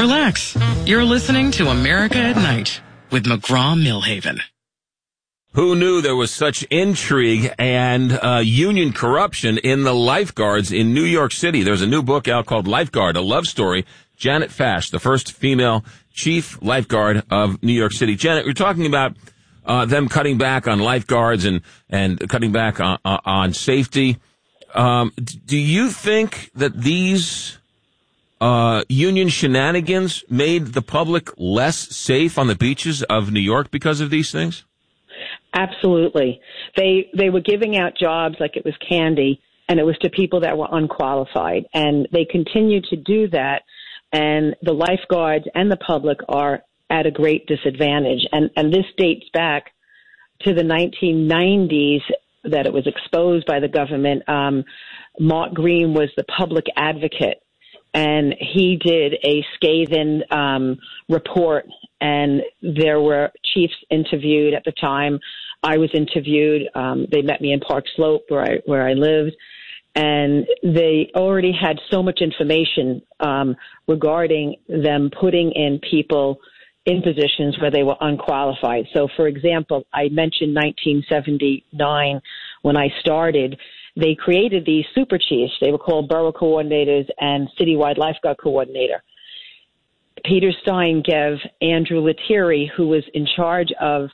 Relax. You're listening to America at Night with McGraw-Milhaven. Who knew there was such intrigue and union corruption in the lifeguards in New York City? There's a new book out called Lifeguard, a love story. Janet Fash, the first female chief lifeguard of New York City. Janet, we're talking about them cutting back on lifeguards and cutting back on safety. Do you think that these union shenanigans made the public less safe on the beaches of New York because of these things? Absolutely. They were giving out jobs like it was candy, and it was to people that were unqualified. And they continue to do that, and the lifeguards and the public are at a great disadvantage. And this dates back to the 1990s that it was exposed by the government. Mark Green was the public advocate, and he did a scathing report, and there were chiefs interviewed at the time. I was interviewed. They met me in Park Slope where I lived, and they already had so much information regarding them putting in people in positions where they were unqualified. So, for example, I mentioned 1979 when I started. They created these super chiefs. They were called borough coordinators and citywide lifeguard coordinator. Peter Stein gave Andrew Lettieri, who was in charge of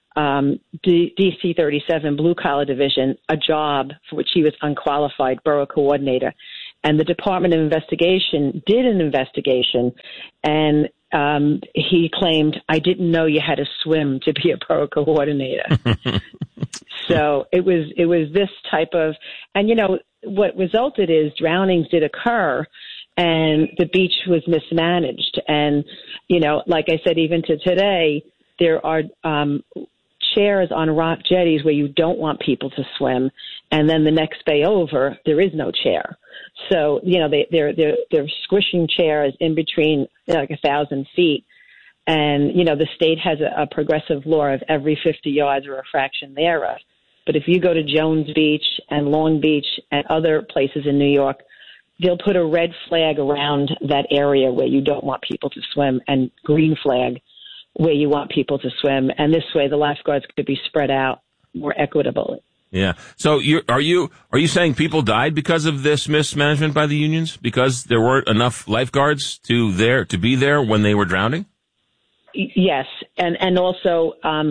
DC 37 Blue Collar Division, a job for which he was unqualified, borough coordinator. And the Department of Investigation did an investigation, and he claimed, I didn't know you had to swim to be a borough coordinator. So it was this type of, and what resulted is drownings did occur, and the beach was mismanaged. And, like I said, even to today, there are chairs on rock jetties where you don't want people to swim, and then the next bay over, there is no chair. So, they're squishing chairs in between like 1,000 feet. And, the state has a progressive law of every 50 yards or a fraction thereof. But if you go to Jones Beach and Long Beach and other places in New York, they'll put a red flag around that area where you don't want people to swim, and green flag where you want people to swim. And this way the lifeguards could be spread out more equitably. Yeah. So are you saying people died because of this mismanagement by the unions, because there weren't enough lifeguards to be there when they were drowning? Yes. And also,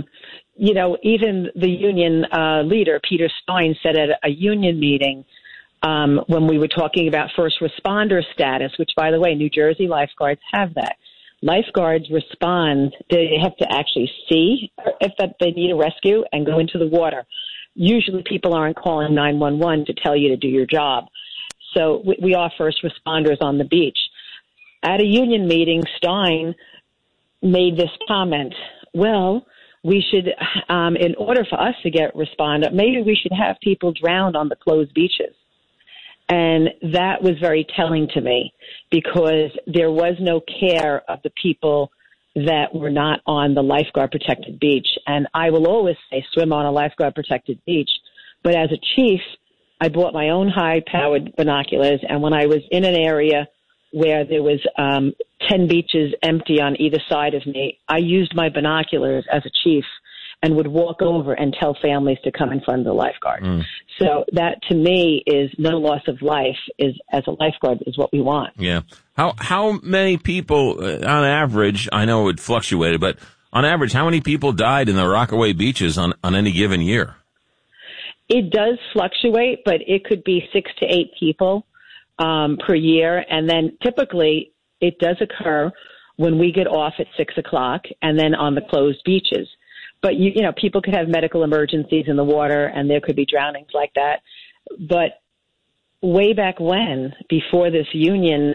even the union leader, Peter Stein, said at a union meeting when we were talking about first responder status, which, by the way, New Jersey lifeguards have that. Lifeguards respond. They have to actually see if they need a rescue and go into the water. Usually people aren't calling 911 to tell you to do your job. So we are first responders on the beach. At a union meeting, Stein made this comment, well, we should, in order for us to get responder, maybe we should have people drowned on the closed beaches. And that was very telling to me, because there was no care of the people that were not on the lifeguard protected beach. And I will always say swim on a lifeguard protected beach. But as a chief, I bought my own high powered binoculars. And when I was in an area where there was 10 beaches empty on either side of me, I used my binoculars as a chief and would walk over and tell families to come in front of the lifeguard. So that, to me, is no loss of life. As a lifeguard, is what we want. Yeah. How many people, on average, I know it fluctuated, but on average, how many people died in the Rockaway beaches on any given year? It does fluctuate, but it could be 6 to 8 people per year. And then typically it does occur when we get off at 6 o'clock and then on the closed beaches. But, people could have medical emergencies in the water, and there could be drownings like that. But way back when, before this union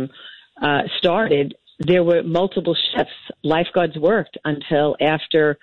started, there were multiple shifts. Lifeguards worked until after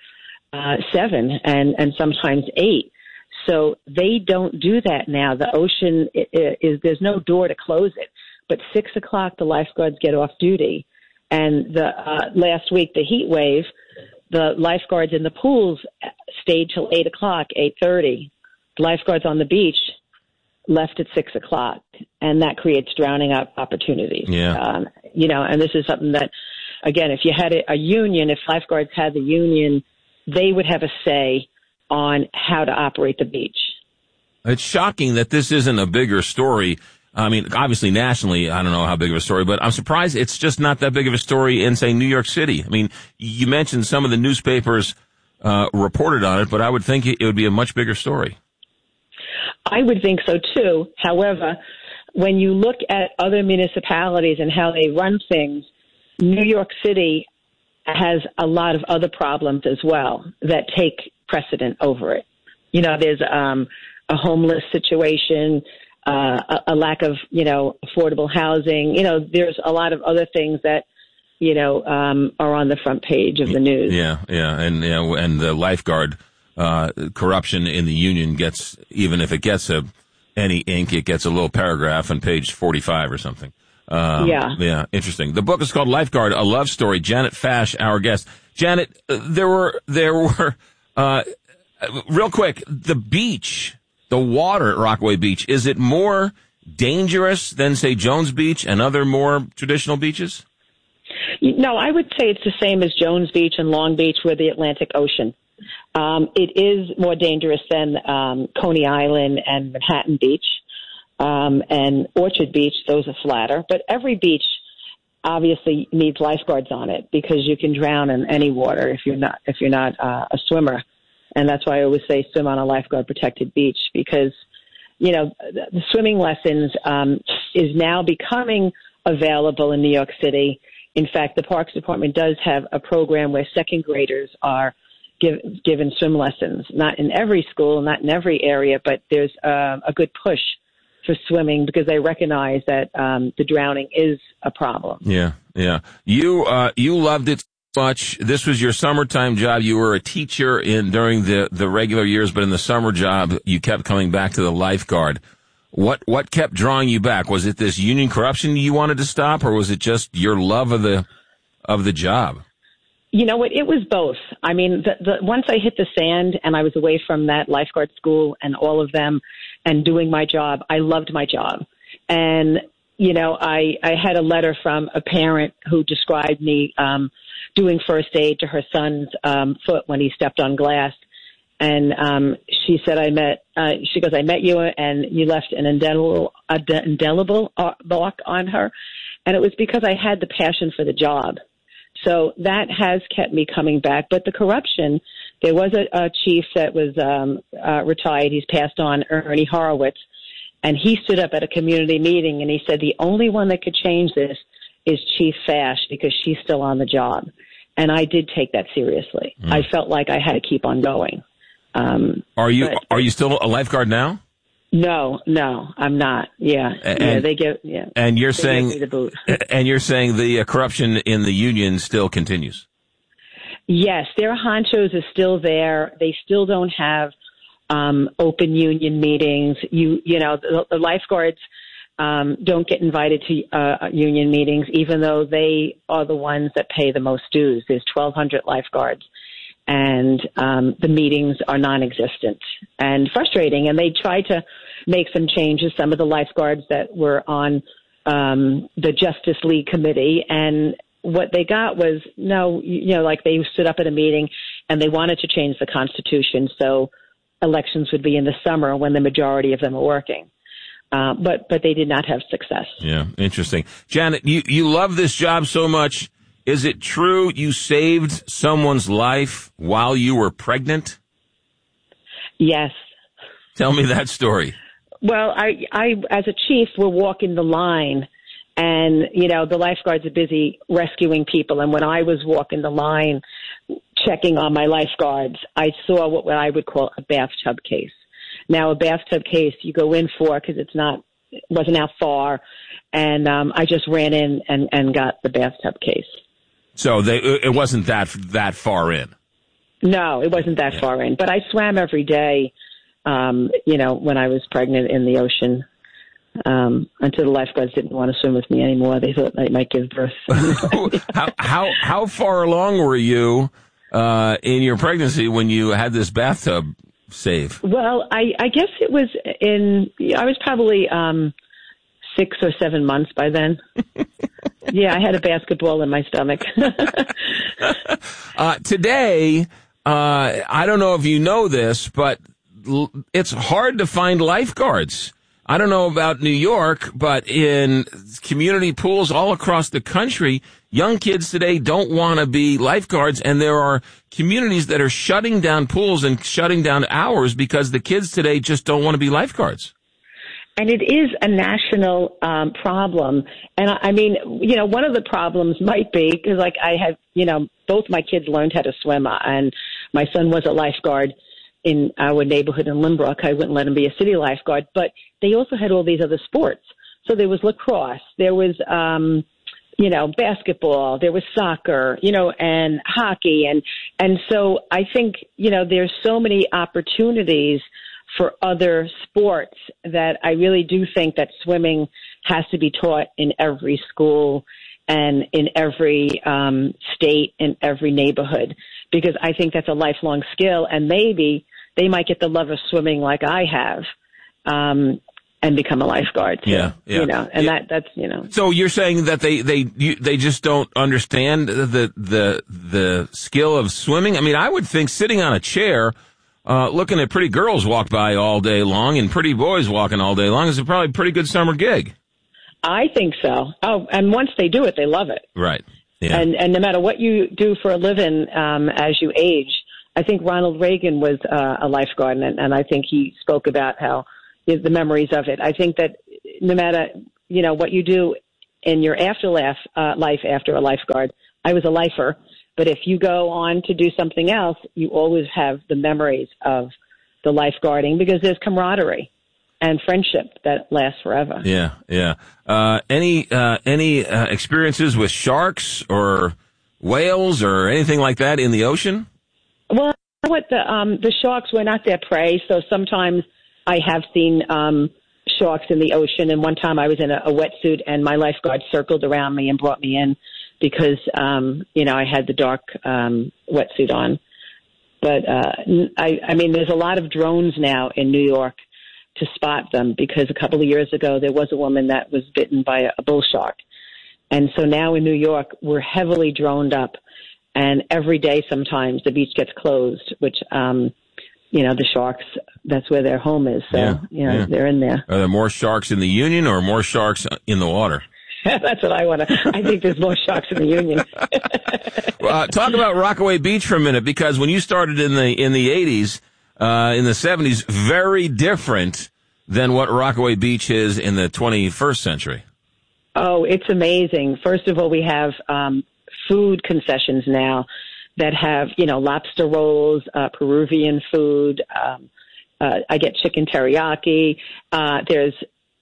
7 and sometimes 8. So they don't do that now. The ocean there's no door to close it. But 6 o'clock, the lifeguards get off duty. And last week, the heat wave, the lifeguards in the pools stayed till 8 o'clock, 8:30. Lifeguards on the beach left at 6 o'clock, and that creates drowning opportunities. Yeah. and this is something that, again, if you had a union, if lifeguards had the union, they would have a say on how to operate the beach. It's shocking that this isn't a bigger story. I mean, obviously nationally, I don't know how big of a story, but I'm surprised it's just not that big of a story in, say, New York City. I mean, you mentioned some of the newspapers reported on it, but I would think it would be a much bigger story. I would think so, too. However, when you look at other municipalities and how they run things, New York City has a lot of other problems as well that take precedent over it. There's a homeless situation, a lack of, affordable housing. There's a lot of other things that, are on the front page of the news. Yeah. And the lifeguard corruption in the union gets, even if it gets any ink, it gets a little paragraph on page 45 or something. Yeah, interesting. The book is called Lifeguard, A Love Story. Janet Fash, our guest. Janet, there were real quick, the beach, the water at Rockaway Beach, is it more dangerous than, say, Jones Beach and other more traditional beaches? No, I would say it's the same as Jones Beach and Long Beach. We're the Atlantic Ocean. It is more dangerous than Coney Island and Manhattan Beach. And Orchard Beach, those are flatter. But every beach obviously needs lifeguards on it because you can drown in any water if you're not a swimmer. And that's why I always say swim on a lifeguard protected beach because, the swimming lessons is now becoming available in New York City. In fact, the Parks Department does have a program where second graders are given swim lessons. Not in every school, not in every area, but there's a good push for swimming because they recognize that the drowning is a problem. Yeah. You loved it so much. This was your summertime job. You were a teacher during the regular years, but in the summer job, you kept coming back to the lifeguard. What kept drawing you back? Was it this union corruption you wanted to stop, or was it just your love of the job? You know what? It was both. I mean, once I hit the sand and I was away from that lifeguard school and all of them and doing my job, I loved my job. And, I had a letter from a parent who described me doing first aid to her son's foot when he stepped on glass. And she said, I met you and you left an indelible mark on her. And it was because I had the passion for the job. So that has kept me coming back. But the corruption, there was a chief that was retired. He's passed on, Ernie Horowitz. And he stood up at a community meeting and he said, the only one that could change this is Chief Fash because she's still on the job. And I did take that seriously. I felt like I had to keep on going. Are you still a lifeguard now? No, I'm not. Yeah. And you're saying the corruption in the union still continues. Yes, their honchos are still there. They still don't have open union meetings. The lifeguards don't get invited to union meetings, even though they are the ones that pay the most dues. There's 1,200 lifeguards. And the meetings are non-existent and frustrating. And they tried to make some changes, some of the lifeguards that were on the Justice League committee. And what they got was, like they stood up at a meeting and they wanted to change the Constitution so elections would be in the summer when the majority of them are working. But they did not have success. Yeah, interesting. Janet, you love this job so much. Is it true you saved someone's life while you were pregnant? Yes. Tell me that story. Well, I as a chief, we're walking the line, and, the lifeguards are busy rescuing people. And when I was walking the line, checking on my lifeguards, I saw what I would call a bathtub case. Now, a bathtub case you go in for because it wasn't out far. And I just ran in and got the bathtub case. So it wasn't that far in. No, it wasn't that far in. But I swam every day, when I was pregnant in the ocean, until the lifeguards didn't want to swim with me anymore. They thought I might give birth. How far along were you in your pregnancy when you had this bathtub save? Well, I guess it was I was probably 6 or 7 months by then. Yeah, I had a basketball in my stomach. Today, I don't know if you know this, but it's hard to find lifeguards. I don't know about New York, but in community pools all across the country, young kids today don't want to be lifeguards, and there are communities that are shutting down pools and shutting down hours because the kids today just don't want to be lifeguards. And it is a national problem. And I mean, you know, one of the problems might be because, like, I have, you know, both my kids learned how to swim, and my son was a lifeguard in our neighborhood in Limbrook. I wouldn't let him be a city lifeguard, but they also had all these other sports. So there was lacrosse, there was, you know, basketball, there was soccer, you know, and hockey. And so I think, you know, there's so many opportunities for other sports that I really do think that swimming has to be taught in every school and in every state, in every neighborhood, because I think that's a lifelong skill, and maybe they might get the love of swimming like I have, and become a lifeguard too. Yeah. You know, and that's, you know. So you're saying that they just don't understand the skill of swimming? I mean, I would think sitting on a chair, looking at pretty girls walk by all day long and pretty boys walking all day long is probably a pretty good summer gig. I think so. Oh, and once they do it, they love it. Right. Yeah. And no matter what you do for a living, as you age, I think Ronald Reagan was a lifeguard, and I think he spoke about how the memories of it. I think that no matter, you know, what you do in your afterlife, life after a lifeguard, I was a lifer, but if you go on to do something else, you always have the memories of the lifeguarding because there's camaraderie and friendship that lasts forever. Yeah, yeah. Any experiences with sharks or whales or anything like that in the ocean? Well, you know what, the sharks were not their prey, so sometimes I have seen sharks in the ocean. And one time I was in a wetsuit, and my lifeguard circled around me and brought me in because you know, I had the dark wetsuit on. But I mean, there's a lot of drones now in New York to spot them, because a couple of years ago there was a woman that was bitten by a bull shark. And so now in New York, we're heavily droned up, and every day sometimes the beach gets closed, which, you know, the sharks, that's where their home is. So, yeah, you know, they're in there. Are there more sharks in the Union or more sharks in the water? That's what I want to. I think there's more sharks in the Union. Talk about Rockaway Beach for a minute, because when you started in the 80s, in the 70s, very different than what Rockaway Beach is in the 21st century. Oh, it's amazing. First of all, we have food concessions now that have, you know, lobster rolls, Peruvian food. I get chicken teriyaki. There's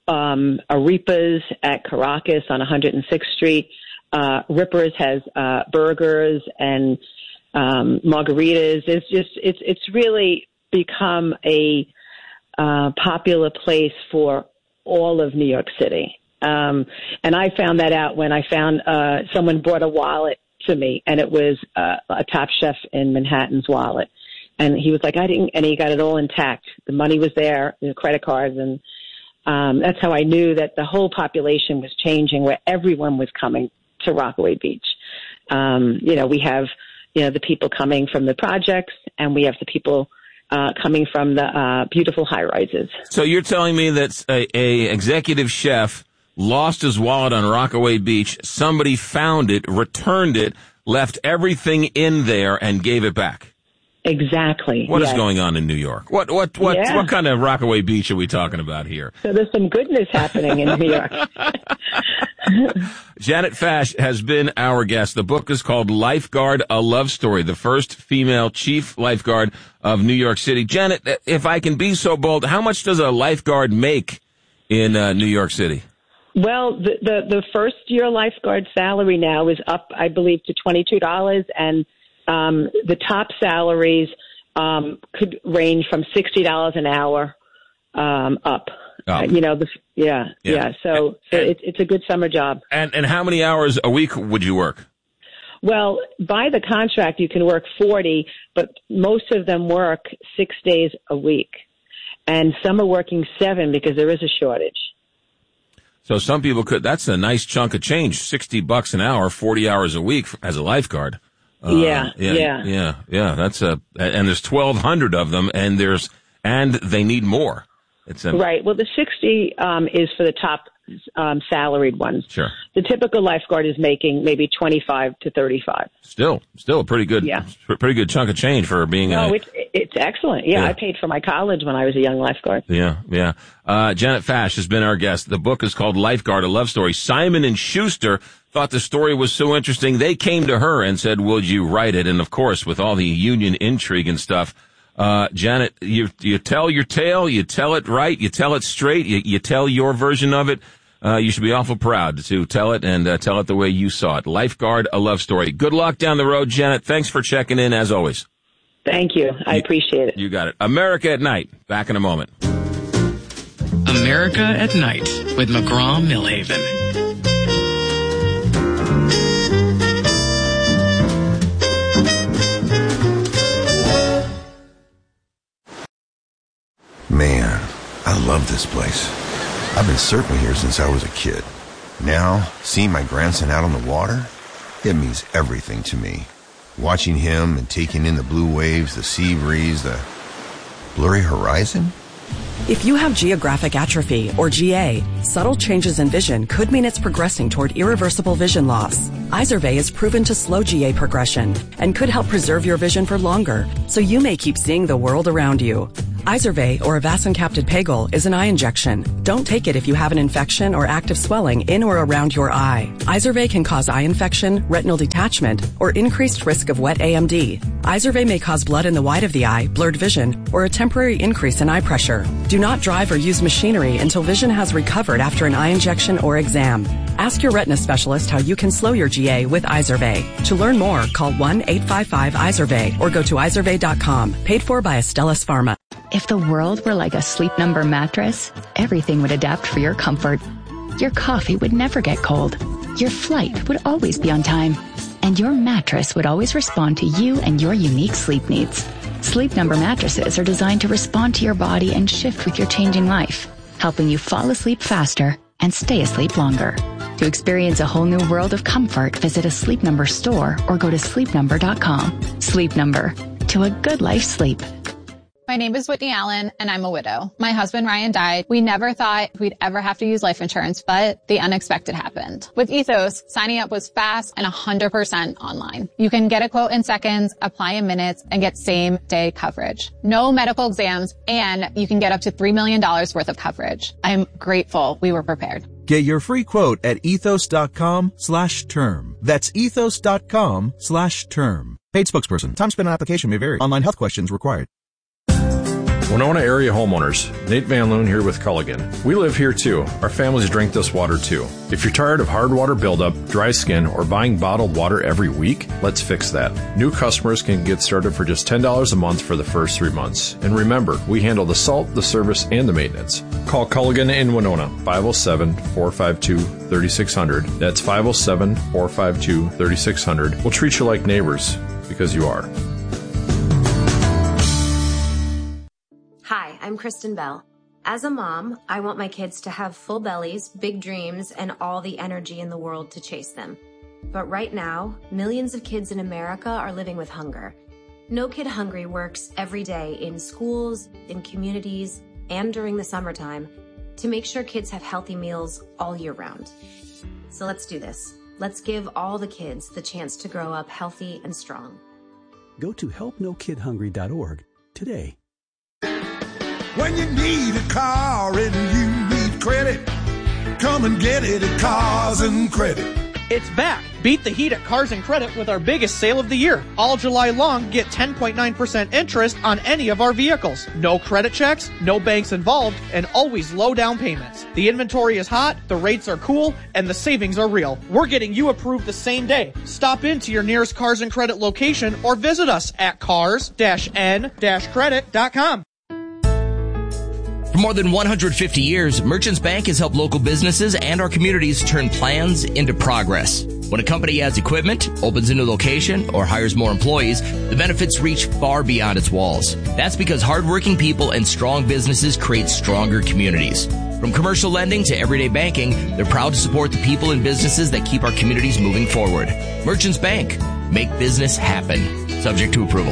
Arepas at Caracas on 106th Street. Rippers has burgers and margaritas. It's really become a popular place for all of New York City. And I found that out when I found someone brought a wallet to me, and it was a Top Chef in Manhattan's wallet. And he was like, and he got it all intact. The money was there, the credit cards, and that's how I knew that the whole population was changing, where everyone was coming to Rockaway Beach. You know, we have, you know, the people coming from the projects, and we have the people coming from the beautiful high-rises. So you're telling me that a executive chef lost his wallet on Rockaway Beach, somebody found it, returned it, left everything in there, and gave it back? Exactly. What is going on in New York? What kind of Rockaway Beach are we talking about here? So there's some goodness happening in New York. Janet Fash has been our guest. The book is called Lifeguard, A Love Story, the first female chief lifeguard of New York City. Janet, if I can be so bold, how much does a lifeguard make in New York City? Well, the first year lifeguard salary now is up, I believe, to $22, and the top salaries could range from $60 an hour up. You know, yeah. So it's a good summer job. And how many hours a week would you work? Well, by the contract, you can work 40, but most of them work 6 days a week, and some are working 7 because there is a shortage. So some people that's a nice chunk of change, $60 an hour, 40 hours a week as a lifeguard. Yeah. That's and there's 1,200 of them, and they need more. Right. Well, the 60 is for the top salaried ones. Sure. The typical lifeguard is making maybe 25 to 35. Still a pretty good chunk of change for being. It's excellent. Yeah, I paid for my college when I was a young lifeguard. Yeah. Janet Fash has been our guest. The book is called Lifeguard: A Love Story. Simon & Schuster thought the story was so interesting, they came to her and said, "Would you write it?" And of course, with all the union intrigue and stuff. Janet, you tell your tale, you tell it right, you tell it straight, you tell your version of it. You should be awful proud to tell it and tell it the way you saw it. Lifeguard: A Love Story. Good luck down the road, Janet. Thanks for checking in, as always. Thank you. I appreciate it. You got it. America at Night. Back in a moment. America at Night with McGraw-Milhaven. Man, I love this place. I've been surfing here since I was a kid. Now, seeing my grandson out on the water, it means everything to me. Watching him and taking in the blue waves, the sea breeze, the blurry horizon. If you have geographic atrophy, or GA, subtle changes in vision could mean it's progressing toward irreversible vision loss. Izervay is proven to slow GA progression and could help preserve your vision for longer, so you may keep seeing the world around you. Izervay, or avacincaptad pegol, is an eye injection. Don't take it if you have an infection or active swelling in or around your eye. Izervay can cause eye infection, retinal detachment, or increased risk of wet AMD. Izervay may cause blood in the white of the eye, blurred vision, or a temporary increase in eye pressure. Do not drive or use machinery until vision has recovered after an eye injection or exam. Ask your retina specialist how you can slow your GA with Izervay. To learn more, call 1-855-IZERVAY or go to izervay.com. Paid for by Astellas Pharma. If the world were like a Sleep Number mattress, everything would adapt for your comfort. Your coffee would never get cold. Your flight would always be on time. And your mattress would always respond to you and your unique sleep needs. Sleep Number mattresses are designed to respond to your body and shift with your changing life, helping you fall asleep faster and stay asleep longer. To experience a whole new world of comfort, visit a Sleep Number store or go to sleepnumber.com. Sleep Number. To a good life sleep. My name is Whitney Allen, and I'm a widow. My husband, Ryan, died. We never thought we'd ever have to use life insurance, but the unexpected happened. With Ethos, signing up was fast and 100% online. You can get a quote in seconds, apply in minutes, and get same-day coverage. No medical exams, and you can get up to $3 million worth of coverage. I'm grateful we were prepared. Get your free quote at ethos.com/term. That's ethos.com/term. Paid spokesperson. Time spent on application may vary. Online health questions required. Winona area homeowners, Nate Van Loon here with Culligan. We live here too. Our families drink this water too. If you're tired of hard water buildup, dry skin, or buying bottled water every week, let's fix that. New customers can get started for just $10 a month for the first 3 months. And remember, we handle the salt, the service, and the maintenance. Call Culligan in Winona, 507-452-3600. That's 507-452-3600. We'll treat you like neighbors, because you are. Hi, I'm Kristen Bell. As a mom, I want my kids to have full bellies, big dreams, and all the energy in the world to chase them. But right now, millions of kids in America are living with hunger. No Kid Hungry works every day in schools, in communities, and during the summertime to make sure kids have healthy meals all year round. So let's do this. Let's give all the kids the chance to grow up healthy and strong. Go to helpnokidhungry.org today. When you need a car and you need credit, come and get it at Cars and Credit. It's back. Beat the heat at Cars and Credit with our biggest sale of the year. All July long, get 10.9% interest on any of our vehicles. No credit checks, no banks involved, and always low down payments. The inventory is hot, the rates are cool, and the savings are real. We're getting you approved the same day. Stop into your nearest Cars and Credit location or visit us at cars-n-credit.com. For more than 150 years, Merchants Bank has helped local businesses and our communities turn plans into progress. When a company adds equipment, opens a new location, or hires more employees, the benefits reach far beyond its walls. That's because hardworking people and strong businesses create stronger communities. From commercial lending to everyday banking, they're proud to support the people and businesses that keep our communities moving forward. Merchants Bank. Make business happen. Subject to approval.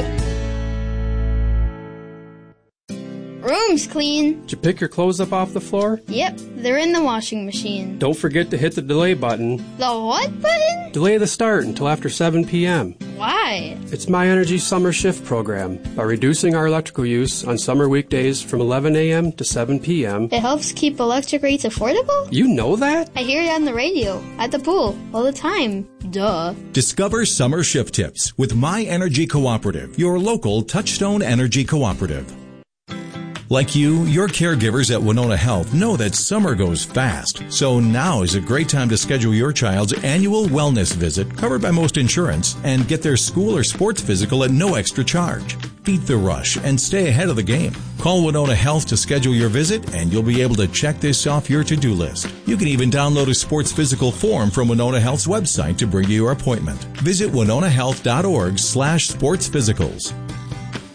Room's clean. Did you pick your clothes up off the floor? Yep, they're in the washing machine. Don't forget to hit the delay button. The what button? Delay the start until after 7 p.m. Why? It's My Energy Summer Shift program. By reducing our electrical use on summer weekdays from 11 a.m. to 7 p.m. It helps keep electric rates affordable? You know that? I hear it on the radio, at the pool, all the time. Duh. Discover summer shift tips with My Energy Cooperative, your local Touchstone Energy Cooperative. Like you, your caregivers at Winona Health know that summer goes fast. So now is a great time to schedule your child's annual wellness visit covered by most insurance and get their school or sports physical at no extra charge. Beat the rush and stay ahead of the game. Call Winona Health to schedule your visit and you'll be able to check this off your to-do list. You can even download a sports physical form from Winona Health's website to bring you your appointment. Visit winonahealth.org/sportsphysicals.